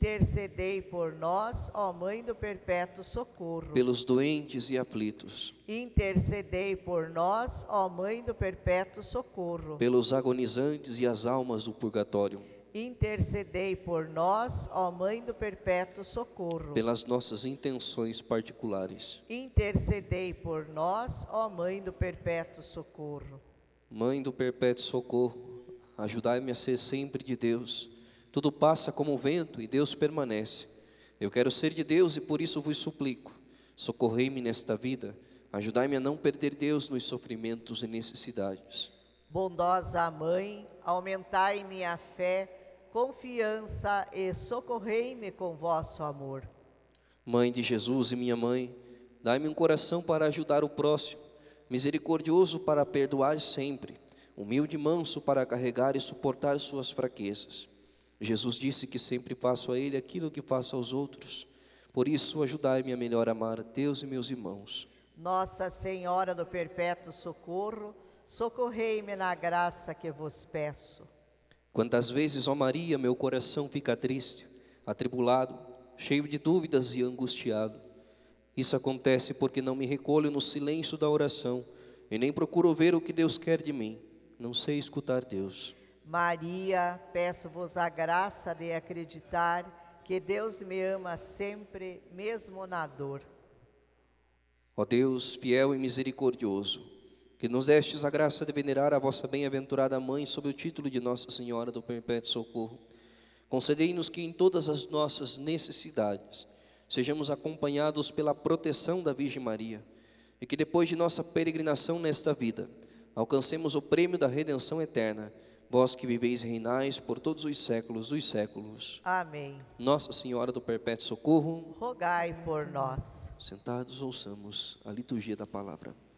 Intercedei por nós, ó Mãe do Perpétuo Socorro. pelos doentes e aflitos, Intercedei por nós, ó Mãe do Perpétuo Socorro. pelos agonizantes e as almas do purgatório, Intercedei por nós, ó Mãe do Perpétuo Socorro. pelas nossas intenções particulares. Intercedei por nós, ó Mãe do Perpétuo Socorro. Mãe do perpétuo socorro, ajudai-me a ser sempre de Deus. Tudo passa como o vento e Deus permanece. Eu quero ser de Deus e por isso vos suplico. Socorrei-me nesta vida, ajudai-me a não perder Deus nos sofrimentos e necessidades. Bondosa Mãe, aumentai minha fé, confiança e socorrei-me com vosso amor. Mãe de Jesus e minha mãe, dai-me um coração para ajudar o próximo, misericordioso para perdoar sempre, humilde e manso para carregar e suportar suas fraquezas. Jesus disse que sempre faço a Ele aquilo que faço aos outros. Por isso, ajudai-me a melhor amar a Deus e meus irmãos. Nossa Senhora do Perpétuo Socorro, socorrei-me na graça que vos peço. Quantas vezes, ó Maria, meu coração fica triste, atribulado, cheio de dúvidas e angustiado. Isso acontece porque não me recolho no silêncio da oração e nem procuro ver o que Deus quer de mim. Não sei escutar Deus. Maria, peço-vos a graça de acreditar que Deus me ama sempre, mesmo na dor. Ó Deus, fiel e misericordioso, que nos destes a graça de venerar a vossa bem-aventurada Mãe sob o título de Nossa Senhora do Perpétuo Socorro, concedei-nos que em todas as nossas necessidades sejamos acompanhados pela proteção da Virgem Maria e que depois de nossa peregrinação nesta vida alcancemos o prêmio da redenção eterna, vós que viveis e reinais por todos os séculos dos séculos. Amém. Nossa Senhora do Perpétuo Socorro, Rogai por nós. sentados ouçamos a liturgia da palavra.